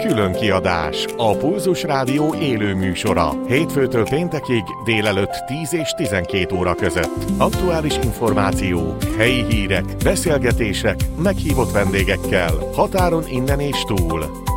Különkiadás. A Pulzus Rádió élő műsora. Hétfőtől péntekig délelőtt 10 és 12 óra között. Aktuális információk, helyi hírek, beszélgetések, meghívott vendégekkel. Határon innen és túl.